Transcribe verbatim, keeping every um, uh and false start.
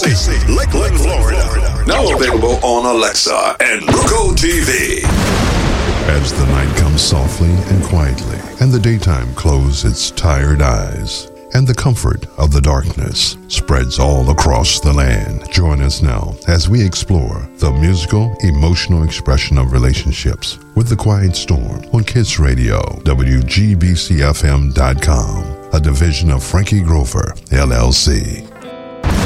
C, Lakeland, Florida. Now available on Alexa and Roku T V. As the night comes softly and quietly, and the daytime closes its tired eyes, and the comfort of the darkness spreads all across the land. Join us now as we explore the musical, emotional expression of relationships with The Quiet Storm on Kids Radio, W G B C F M dot com, a division of Frankie Grover, L L C.